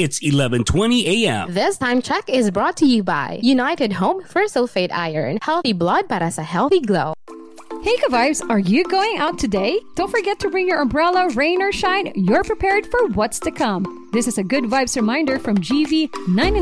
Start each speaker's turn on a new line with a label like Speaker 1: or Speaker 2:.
Speaker 1: It's 11:20 a.m.
Speaker 2: This time check is brought to you by United Home for Sulfate Iron. Healthy blood para sa healthy glow.
Speaker 3: Hey Ka-Vibes, are you going out today? Don't forget to bring your umbrella, rain or shine. You're prepared for what's to come. This is a good vibes reminder from GV 99.